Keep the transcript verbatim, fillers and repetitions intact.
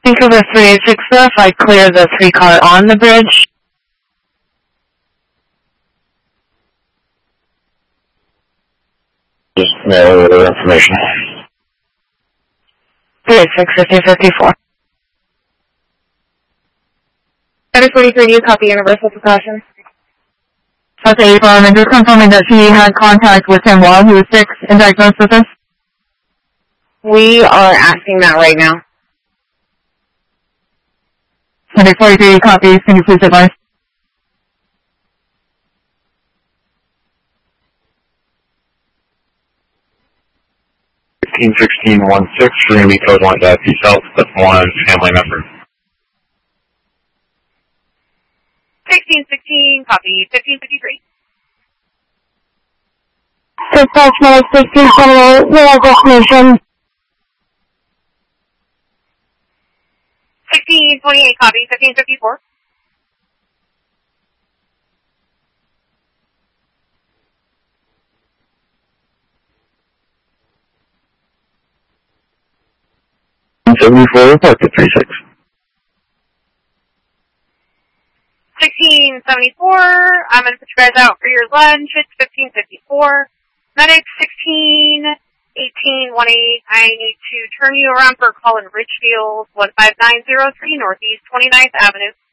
Vancouver three eight six four, if I clear the three car on the bridge. Just mail order information. three eight six fifty fifty-four. Center twenty-three, do you copy universal precautions? Okay, um, and just confirming that she had contact with him while he was sick and diagnosed with this? We are asking that right now. Center forty-three copies, can you please advise? fifteen sixteen one six, we're going to be code one to Peace Health, that's one family member. sixteen sixteen, copy. fifteen fifty-three. Dispatch number sixteen twenty-eight, your destination. sixteen twenty-eight, copy. fifteen fifty-four. seventy-four, report to three six. sixteen seventy-four, I'm going to put you guys out for your lunch. It's fifteen fifty-four. Medic sixteen eighteen eighteen, I need to turn you around for a call in Richfield, one five nine zero three Northeast twenty-ninth Avenue.